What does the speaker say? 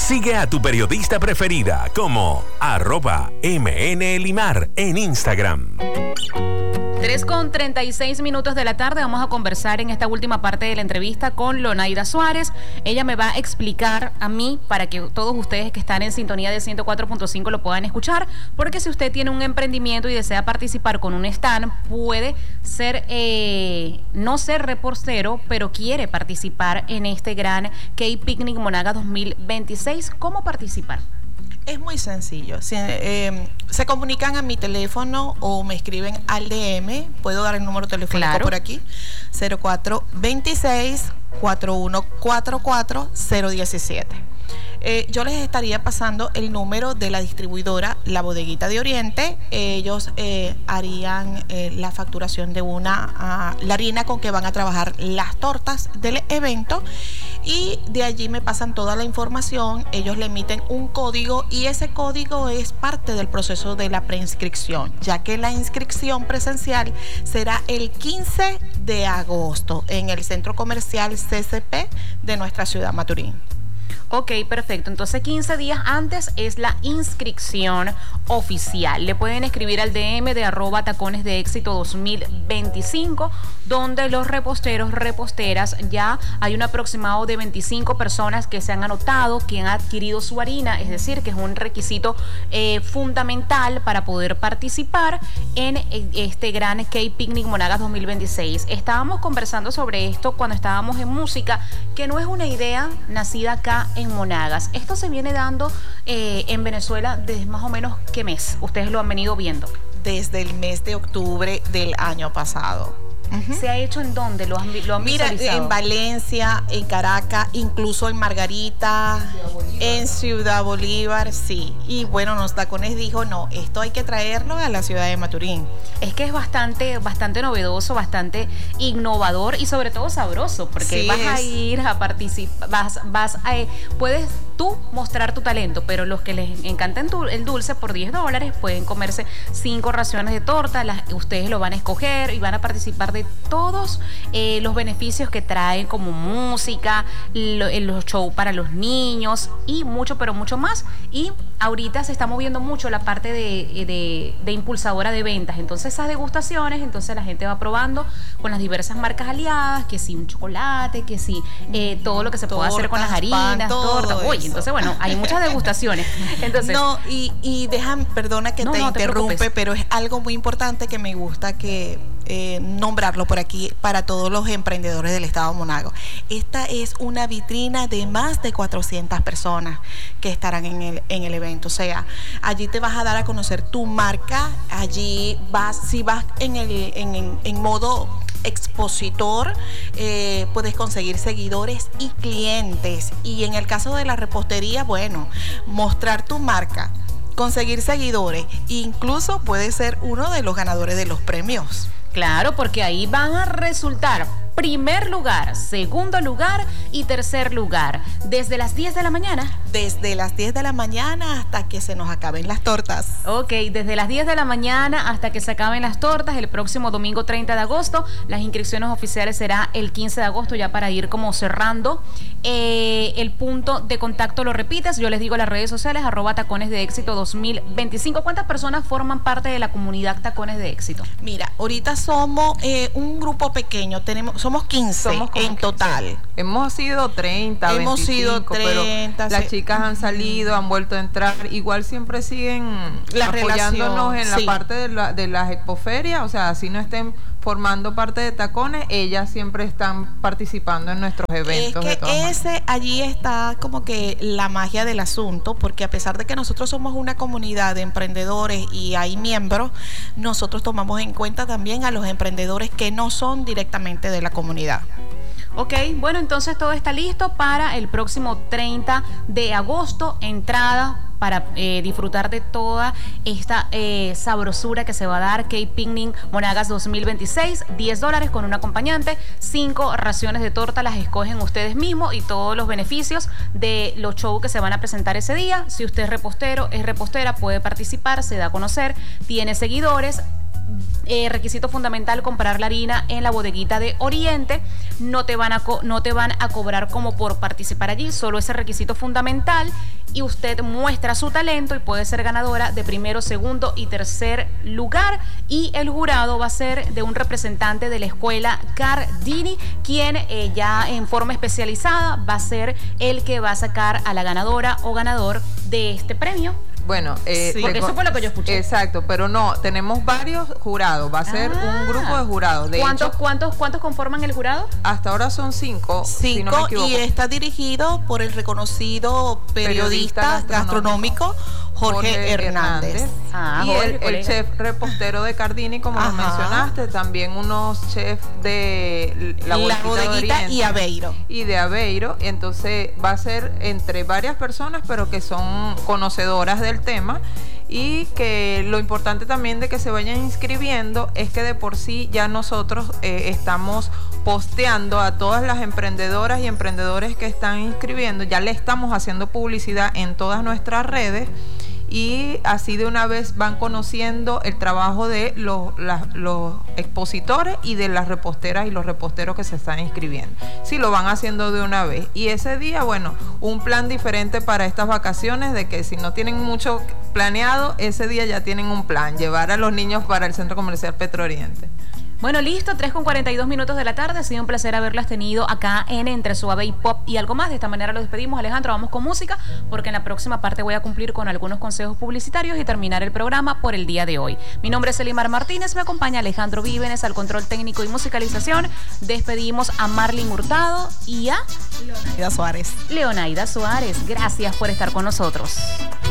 Sigue a tu periodista preferida como @MNElimar en Instagram. 3:36 de la tarde. Vamos a conversar en esta última parte de la entrevista con Lonaida Suárez. Ella me va a explicar a mí, para que todos ustedes que están en sintonía de 104.5 lo puedan escuchar, porque si usted tiene un emprendimiento y desea participar con un stand, puede ser, no ser repostero, pero quiere participar en este gran K-Picnic Monagas 2026. ¿Cómo participar? Es muy sencillo. Se comunican a mi teléfono o me escriben al DM. Puedo dar el número telefónico por aquí. 0426-4144-017. Yo les estaría pasando el número de la distribuidora La Bodeguita de Oriente. Ellos harían la facturación de la harina con que van a trabajar las tortas del evento, y de allí me pasan toda la información. Ellos le emiten un código y ese código es parte del proceso de la preinscripción, ya que la inscripción presencial será el 15 de agosto en el Centro Comercial CCP de nuestra ciudad Maturín. Ok, perfecto. Entonces 15 días antes es la inscripción oficial. Le pueden escribir al DM de @taconesdeéxito 2025, donde los reposteros, reposteras, ya hay un aproximado de 25 personas que se han anotado, que han adquirido su harina, es decir, que es un requisito fundamental para poder participar en este gran K-Picnic Monagas 2026. Estábamos conversando sobre esto cuando estábamos en música, que no es una idea nacida acá en Monagas. Esto se viene dando en Venezuela desde más o menos ¿qué mes? Ustedes lo han venido viendo. Desde el mes de octubre del año pasado. ¿Se ha hecho en dónde? ¿Lo han Mira, visualizado? en Valencia, en Caracas, incluso en Margarita, en Ciudad Bolívar, sí. Y bueno, Los Tacones dijo, no, esto hay que traerlo a la ciudad de Maturín. Es que es bastante novedoso, bastante innovador y sobre todo sabroso, porque Sí, vas a ir a participar, puedes tú mostrar tu talento, pero los que les encanta el dulce, por $10 pueden comerse 5 raciones de torta. Ustedes lo van a escoger y van a participar de todos los beneficios que traen, como música, los shows para los niños y mucho, pero mucho más. Y ahorita se está moviendo mucho la parte de impulsadora de ventas. Entonces esas degustaciones, entonces la gente va probando con las diversas marcas aliadas, que si un chocolate, que si todo lo que se puede hacer con las harinas, tortas. Oye, entonces bueno, hay muchas degustaciones. Entonces, no, y perdona que te interrumpe, pero es algo muy importante que me gusta que nombrarlo por aquí para todos los emprendedores del estado de Monagas. Esta es una vitrina de más de 400 personas que estarán en el evento. O sea, allí te vas a dar a conocer tu marca. Allí si vas en modo expositor, puedes conseguir seguidores y clientes. Y en el caso de la repostería, bueno, mostrar tu marca, conseguir seguidores, incluso puedes ser uno de los ganadores de los premios. Claro, porque ahí van a resultar primer lugar, segundo lugar y tercer lugar. ¿Desde las 10 de la mañana? Desde las 10 de la mañana hasta que se nos acaben las tortas. Ok, desde las 10 de la mañana hasta que se acaben las tortas, el próximo domingo 30 de agosto. Las inscripciones oficiales será el 15 de agosto, ya para ir como cerrando. El punto de contacto, lo repites, yo les digo las redes sociales, @taconesdeéxito 2025. ¿Cuántas personas forman parte de la comunidad Tacones de Éxito? Mira, ahorita somos un grupo pequeño, somos 15 en total. Sí. Hemos sido 30, hemos 25, sido 30, pero las chicas han salido, han vuelto a entrar, igual siempre siguen apoyándonos en la parte de las expoferias, o sea, así no estén formando parte de Tacones, ellas siempre están participando en nuestros eventos. Es que allí está como que la magia del asunto, porque a pesar de que nosotros somos una comunidad de emprendedores y hay miembros, nosotros tomamos en cuenta también a los emprendedores que no son directamente de la comunidad. Ok, bueno, entonces todo está listo para el próximo 30 de agosto, entrada para disfrutar de toda esta sabrosura que se va a dar. K-Picnic Monagas 2026, $10 con un acompañante, 5 raciones de torta, las escogen ustedes mismos y todos los beneficios de los shows que se van a presentar ese día. Si usted es repostero, es repostera, puede participar, se da a conocer, tiene seguidores. Requisito fundamental, comprar la harina en la Bodeguita de Oriente. no te van a cobrar como por participar allí, solo ese requisito fundamental, y usted muestra su talento y puede ser ganadora de primero, segundo y tercer lugar. Y el jurado va a ser de un representante de la escuela Cardini, quien ya en forma especializada va a ser el que va a sacar a la ganadora o ganador de este premio. Bueno, porque eso fue lo que yo escuché. Exacto, pero no, tenemos varios jurados, va a ser un grupo de jurados. ¿Cuántos conforman el jurado? Hasta ahora son 5. Si no me equivoco. Y está dirigido por el reconocido periodista gastronómico Jorge Hernández. Y el chef repostero de Cardini, como lo mencionaste, también unos chefs de la Bodeguita y Aveiro. Y de Aveiro, entonces va a ser entre varias personas, pero que son conocedoras del tema. Y que lo importante también de que se vayan inscribiendo es que de por sí ya nosotros estamos posteando a todas las emprendedoras y emprendedores que están inscribiendo, ya le estamos haciendo publicidad en todas nuestras redes, y así de una vez van conociendo el trabajo de los expositores y de las reposteras y los reposteros que se están inscribiendo. Sí, lo van haciendo de una vez. Y ese día, bueno, un plan diferente para estas vacaciones, de que si no tienen mucho planeado, ese día ya tienen un plan, llevar a los niños para el Centro Comercial Petro Oriente. Bueno, listo, 3:42 de la tarde. Ha sido un placer haberlas tenido acá en Entre Suave y Pop y algo más. De esta manera lo despedimos. Alejandro, vamos con música, porque en la próxima parte voy a cumplir con algunos consejos publicitarios y terminar el programa por el día de hoy. Mi nombre es Elimar Martínez, me acompaña Alejandro Vívenes al control técnico y musicalización. Despedimos a Marlin Hurtado y a Leonaida Suárez. Gracias por estar con nosotros.